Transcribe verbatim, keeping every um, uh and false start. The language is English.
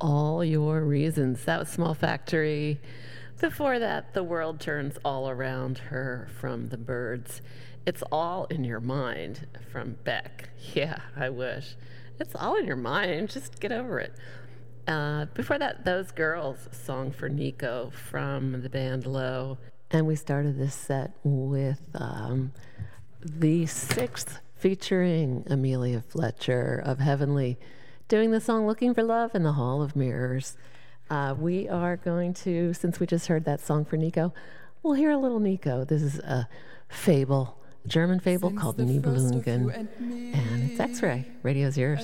All Your Reasons. That was Small Factory. Before that, The World Turns All Around Her from The Byrds. It's All in Your Mind from Beck. Yeah, I wish. It's all in your mind. Just get over it. Uh, before that, Those Girls, Song for Nico from the band Low. And we started this set with um, The Sixth featuring Amelia Fletcher of Heavenly, doing the song Looking for Love in the Hall of Mirrors. Uh, we are going to, since we just heard that song for Nico, we'll hear a little Nico. This is a fable, a German fable Since called the first of you Nibelungen, and me, and it's X-Ray. Radio's yours.